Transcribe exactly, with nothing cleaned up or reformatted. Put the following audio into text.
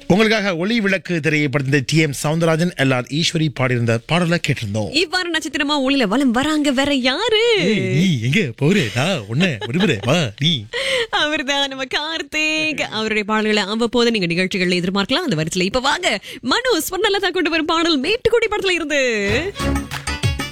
உங்களுக்காக ஒளி விளக்கு திரையப்படுத்த D M Soundararajan L R Eswari பாடியிருந்த பாடலை கேட்டிருந்தோம். இவ்வாறு நட்சத்திரமா ஒளியில வலம் வராங்க வேற யாரு? நீ எங்க போறே? நான் உன்னை விடுமுறை வா நீ. அவர்தான் நம்ம கார்த்திக். அவருடைய பாடல்களை அவ்வப்போது நீங்க நிகழ்ச்சிகள்ல எதிர்பார்க்கலாம். அந்த வரிசையில இப்ப வாங்க மனு ஸ்வர்ணலதா கொண்டு வரும் பாடல் மேட்டுக்குடி படத்துல இருந்து.